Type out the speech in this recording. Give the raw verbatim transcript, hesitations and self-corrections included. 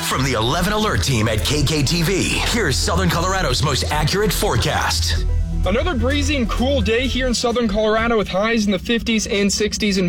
From the eleven Alert team at K K T V, here's Southern Colorado's most accurate forecast. Another breezy and cool day here in Southern Colorado with highs in the fifties and sixties and